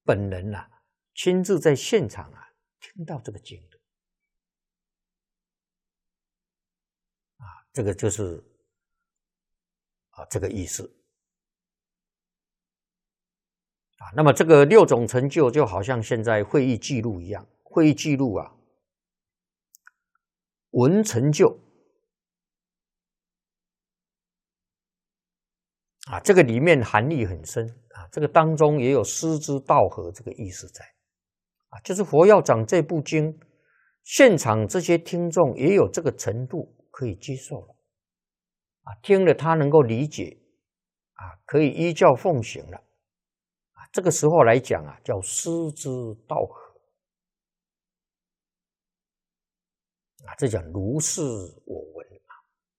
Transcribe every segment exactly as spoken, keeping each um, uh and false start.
本人啊亲自在现场啊听到这个经的啊，这个就是啊这个意思啊。那么这个六种成就就好像现在会议记录一样，会议记录啊，文成就啊，这个里面含义很深啊，这个当中也有师之道合这个意思在啊，就是佛要讲这部经，现场这些听众也有这个程度可以接受了啊，听了他能够理解啊，可以依教奉行了啊，这个时候来讲啊，叫师之道合啊，这讲如是我闻啊。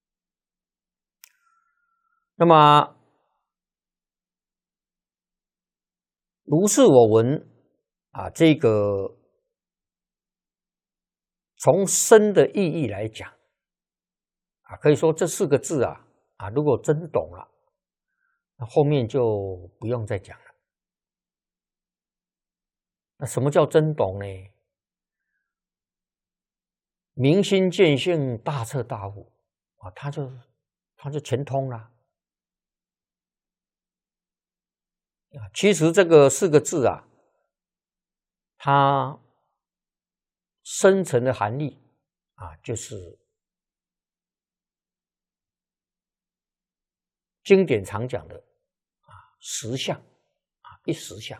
那么如是我闻啊，这个从深的意义来讲啊，可以说这四个字啊啊，如果真懂了，那后面就不用再讲了。那什么叫真懂呢？明心见性，大彻大悟啊，他就他就全通了啊。其实这个四个字啊，它深层的含义啊，就是经典常讲的啊实相啊，一实相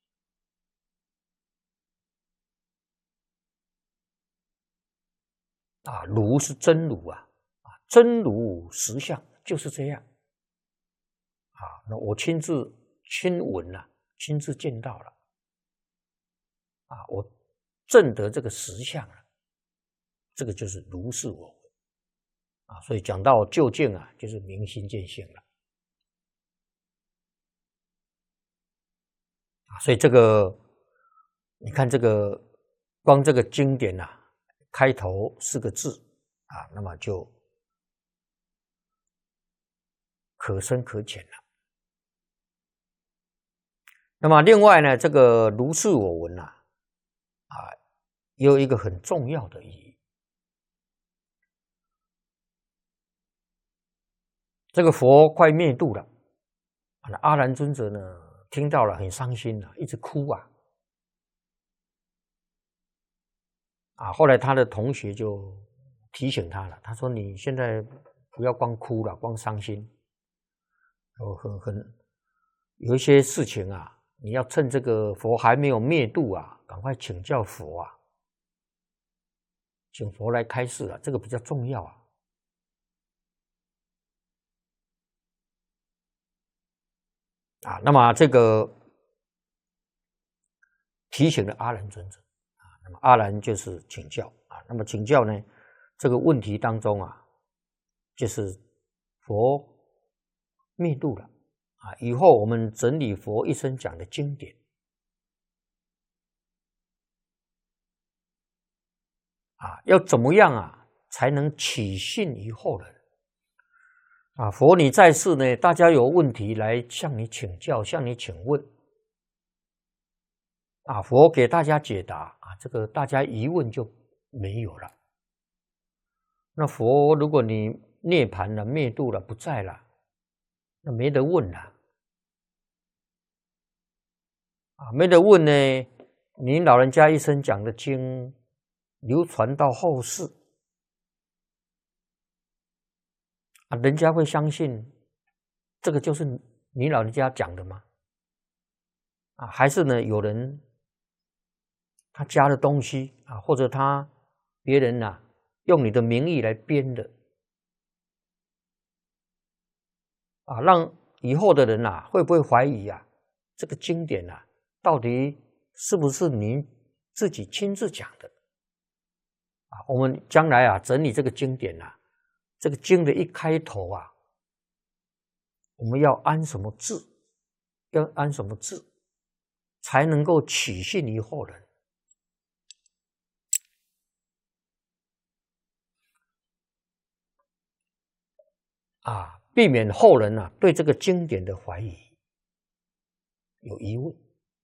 啊，如是真如啊啊，真如实相就是这样啊。那我亲自亲闻了、啊，亲自见到了啊，我证得这个实相了，这个就是如是我闻啊。所以讲到究竟啊，就是明心见性了啊。所以这个你看这个光这个经典啊，开头四个字啊，那么就可深可浅了。那么另外呢，这个如是我闻啊，啊，也有一个很重要的意义。这个佛快灭度了，阿难尊者呢听到了很伤心啊，一直哭啊。啊，后来他的同学就提醒他了，他说：“你现在不要光哭了，光伤心，有很很有一些事情啊，你要趁这个佛还没有灭度啊，赶快请教佛啊，请佛来开示啊，这个比较重要啊。”啊，那么这个提醒了阿难尊者啊，那么阿难就是请教啊，那么请教呢，这个问题当中啊，就是佛灭度了啊，以后我们整理佛一生讲的经典啊，要怎么样啊，才能起信于后人啊？佛你在世呢，大家有问题来向你请教，向你请问啊，佛给大家解答啊，这个大家疑问就没有了。那佛如果你涅槃了、灭度了、不在了，那没得问了啊，没得问呢。你老人家一生讲的经流传到后世啊，人家会相信这个就是你老人家讲的吗？啊，还是呢有人他加了东西啊，或者他别人啊用你的名义来编的啊，让以后的人啊会不会怀疑啊？这个经典啊，到底是不是您自己亲自讲的啊？我们将来啊整理这个经典啊，这个经的一开头啊，我们要安什么字？要安什么字，才能够起信于后人？啊，避免后人啊对这个经典的怀疑有疑问。